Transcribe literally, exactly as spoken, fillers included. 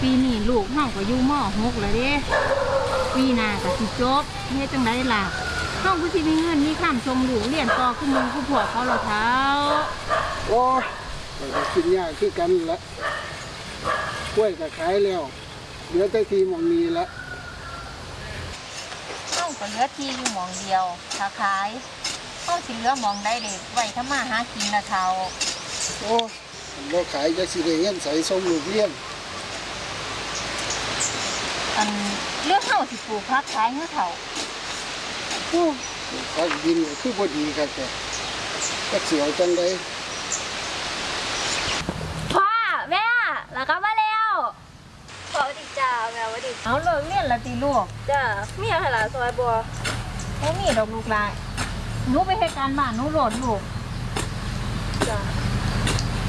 ปีนี้ลูกห้องก็อยู่ม.หกเลยเด้ปีหน้าก็สิจบเฮ็ดจังไดล่ะห้องผู้ที่มีเงินมีข้ามส่งลูกเรียนต่อขึ้นมือผู้พวกเขาเราเท้าโอ้ยก็กินยากคือกันละกล้วยก็ขายแล้วเหลือแต่ทีมองมีละห้องก็เหลือที่อยู่หมองเดียวถ้าขายห้องสิเหลือหมองได้เด็กไว้ทำมาหากินนะเท้าโอ้เราขายจะสิได้เงินใส่ส่งลูกเรียนอันเลือกเฮาสิปลูกพักขายเมื่อเฒ่าโอ้พักดินคือบ่ดีครับแต่ก็เสียวจังเลยพ่อแม่แล้วก็มาแล้วพ่อดีจ้าแม่ว่าดีเอาเลิกเรียนละติลูกจ้ามีอะไรซอยบัวบ่มีดอกลูกหลานหนูไปเฮ็ดการบ้านหนูโหลดลูก